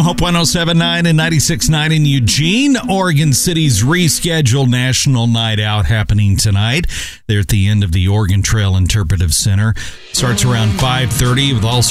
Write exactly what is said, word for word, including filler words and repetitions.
Hope one oh seven point nine and ninety-six point nine in Eugene. Oregon City's rescheduled National Night Out happening tonight. They're at the end of the Oregon Trail Interpretive Center. Starts around five thirty with all